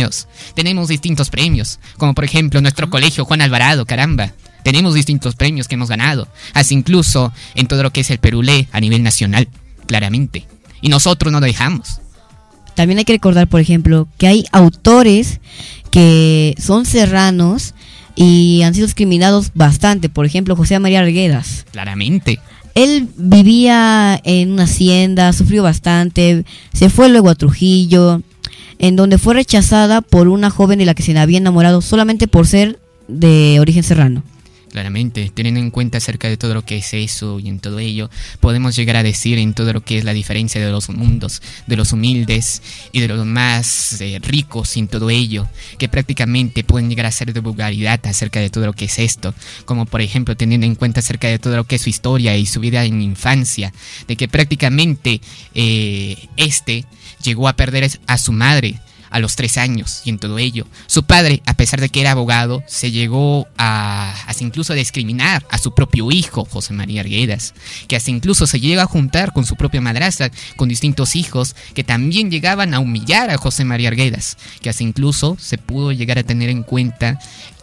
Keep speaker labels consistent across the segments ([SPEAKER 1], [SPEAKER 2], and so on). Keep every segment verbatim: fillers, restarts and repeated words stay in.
[SPEAKER 1] míos. Tenemos distintos premios, como por ejemplo nuestro colegio Juan Alvarado, caramba. Tenemos distintos premios que hemos ganado, así incluso en todo lo que es el Perulé a nivel nacional, claramente. Y nosotros no lo dejamos.
[SPEAKER 2] También hay que recordar, por ejemplo, que hay autores que son serranos y han sido discriminados bastante. Por ejemplo, José María Arguedas.
[SPEAKER 1] Claramente.
[SPEAKER 2] Él vivía en una hacienda, sufrió bastante, se fue luego a Trujillo, en donde fue rechazada por una joven de la que se había enamorado solamente por ser de origen serrano.
[SPEAKER 1] Claramente, teniendo en cuenta acerca de todo lo que es eso y en todo ello, podemos llegar a decir en todo lo que es la diferencia de los mundos, de los humildes y de los más eh, ricos y en todo ello, que prácticamente pueden llegar a ser de vulgaridad acerca de todo lo que es esto, como por ejemplo teniendo en cuenta acerca de todo lo que es su historia y su vida en infancia, de que prácticamente eh, este llegó a perder a su madre a los tres años y en todo ello. Su padre, a pesar de que era abogado, se llegó a hasta incluso a discriminar a su propio hijo, José María Arguedas, que hasta incluso se llega a juntar con su propia madrastra, con distintos hijos que también llegaban a humillar a José María Arguedas, que hasta incluso se pudo llegar a tener en cuenta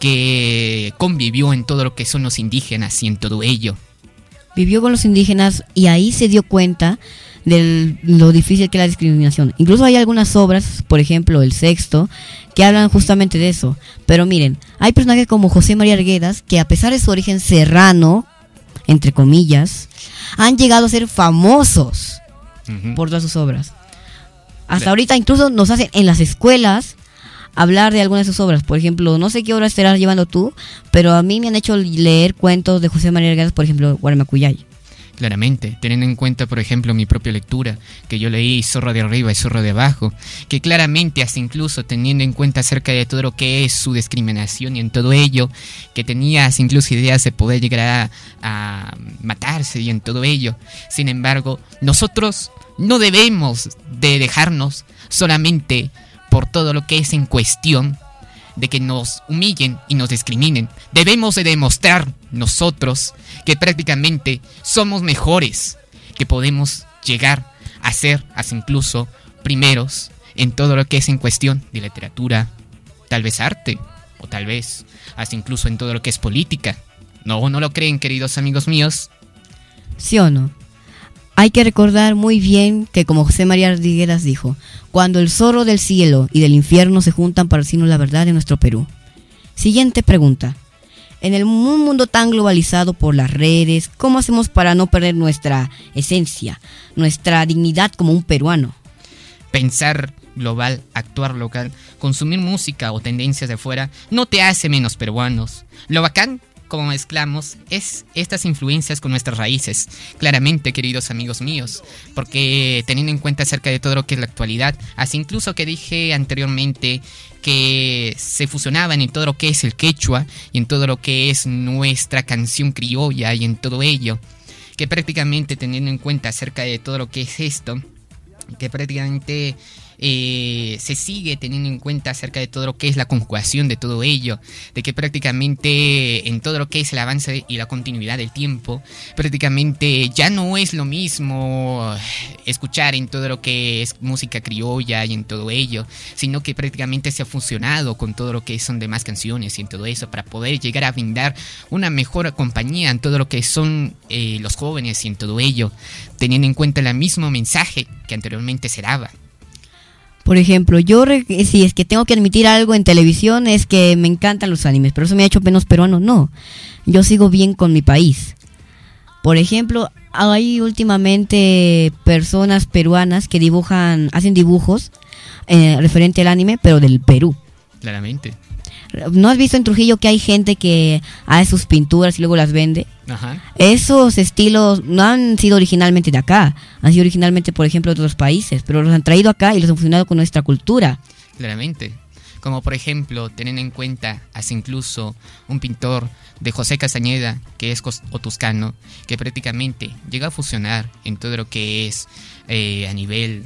[SPEAKER 1] que convivió en todo lo que son los indígenas y en todo ello.
[SPEAKER 2] Vivió con los indígenas y ahí se dio cuenta de lo difícil que es la discriminación. Incluso hay algunas obras, por ejemplo El Sexto, que hablan justamente de eso. Pero miren, hay personajes como José María Arguedas que, a pesar de su origen serrano, entre comillas, han llegado a ser famosos uh-huh. por todas sus obras. Hasta Le- ahorita incluso nos hacen en las escuelas hablar de algunas de sus obras. Por ejemplo, no sé qué obras estarás llevando tú, pero a mí me han hecho leer cuentos de José María Arguedas, por ejemplo, Guaramacuyay.
[SPEAKER 1] Claramente, teniendo en cuenta, por ejemplo, mi propia lectura, que yo leí Zorro de Arriba y Zorro de Abajo, que claramente, hasta incluso teniendo en cuenta acerca de todo lo que es su discriminación y en todo ello, que tenía hasta incluso ideas de poder llegar a, a matarse y en todo ello. Sin embargo, nosotros no debemos de dejarnos solamente por todo lo que es en cuestión de que nos humillen y nos discriminen. Debemos de demostrar nosotros que prácticamente somos mejores, que podemos llegar a ser hasta incluso primeros en todo lo que es en cuestión de literatura, tal vez arte, o tal vez hasta incluso en todo lo que es política. ¿No, no lo creen, queridos amigos míos?
[SPEAKER 2] ¿Sí o no? Hay que recordar muy bien que, como José María Arguedas dijo, cuando el zorro del cielo y del infierno se juntan para decirnos la verdad de nuestro Perú. Siguiente pregunta. En el un mundo tan globalizado por las redes, ¿cómo hacemos para no perder nuestra esencia, nuestra dignidad como un peruano?
[SPEAKER 1] Pensar global, actuar local, consumir música o tendencias de fuera no te hace menos peruanos. Lo bacán, como mezclamos, es estas influencias con nuestras raíces. Claramente, queridos amigos míos, porque teniendo en cuenta acerca de todo lo que es la actualidad, así incluso que dije anteriormente que se fusionaban en todo lo que es el quechua y en todo lo que es nuestra canción criolla y en todo ello, que prácticamente teniendo en cuenta acerca de todo lo que es esto, que prácticamente eh, se sigue teniendo en cuenta acerca de todo lo que es la conjugación de todo ello, de que prácticamente en todo lo que es el avance y la continuidad del tiempo, prácticamente ya no es lo mismo escuchar en todo lo que es música criolla y en todo ello, sino que prácticamente se ha fusionado con todo lo que son demás canciones y en todo eso para poder llegar a brindar una mejor compañía en todo lo que son eh, los jóvenes y en todo ello, teniendo en cuenta el mismo mensaje que anteriormente se daba.
[SPEAKER 2] Por ejemplo, yo re- si es que tengo que admitir algo en televisión es que me encantan los animes, pero eso me ha hecho menos peruano. No, yo sigo bien con mi país. Por ejemplo, hay últimamente personas peruanas que dibujan, hacen dibujos eh, referente al anime, pero del Perú.
[SPEAKER 1] Claramente.
[SPEAKER 2] ¿No has visto en Trujillo que hay gente que hace sus pinturas y luego las vende?
[SPEAKER 1] Ajá.
[SPEAKER 2] Esos estilos no han sido originalmente de acá, han sido originalmente, por ejemplo, de otros países, pero los han traído acá y los han fusionado con nuestra cultura.
[SPEAKER 1] Claramente. Como por ejemplo, teniendo en cuenta hace incluso un pintor de José Castañeda, que es otuscano, que prácticamente llega a fusionar en todo lo que es eh, a nivel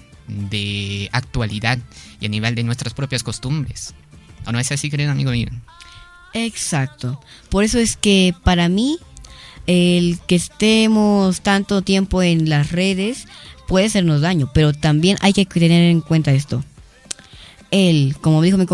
[SPEAKER 1] de actualidad y a nivel de nuestras propias costumbres. ¿O no es así, querido amigo mío?
[SPEAKER 2] Exacto. Por eso es que para mí el que estemos tanto tiempo en las redes puede hacernos daño, pero también hay que tener en cuenta esto. Él, como dijo mi